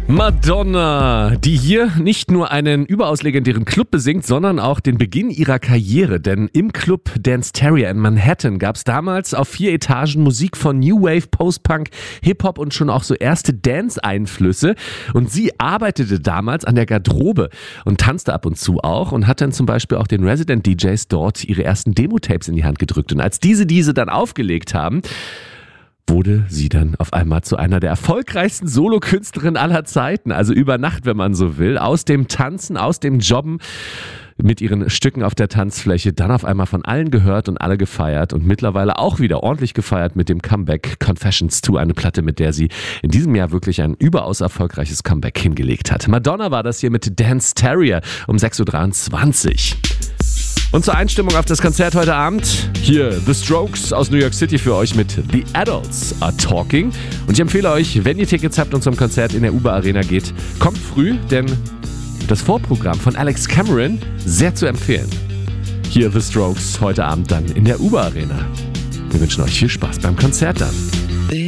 Madonna, die hier nicht nur einen überaus legendären Club besingt, sondern auch den Beginn ihrer Karriere. Denn im Club Danceteria in Manhattan gab es damals auf 4 Etagen Musik von New Wave, Post-Punk, Hip-Hop und schon auch so erste Dance-Einflüsse. Und sie arbeitete damals an der Garderobe und tanzte ab und zu auch und hat dann zum Beispiel auch den Resident-DJs dort ihre ersten Demo-Tapes in die Hand gedrückt. Und als diese dann aufgelegt haben, wurde sie dann auf einmal zu einer der erfolgreichsten Solokünstlerinnen aller Zeiten. Also über Nacht, wenn man so will. Aus dem Tanzen, aus dem Jobben mit ihren Stücken auf der Tanzfläche. Dann auf einmal von allen gehört und alle gefeiert. Und mittlerweile auch wieder ordentlich gefeiert mit dem Comeback Confessions 2. Eine Platte, mit der sie in diesem Jahr wirklich ein überaus erfolgreiches Comeback hingelegt hat. Madonna war das hier mit Danceteria um 6.23 Uhr. Und zur Einstimmung auf das Konzert heute Abend, hier The Strokes aus New York City für euch mit The Adults Are Talking. Und ich empfehle euch, wenn ihr Tickets habt und zum Konzert in der Uber Arena geht, kommt früh, denn das Vorprogramm von Alex Cameron sehr zu empfehlen. Hier The Strokes heute Abend dann in der Uber Arena. Wir wünschen euch viel Spaß beim Konzert dann.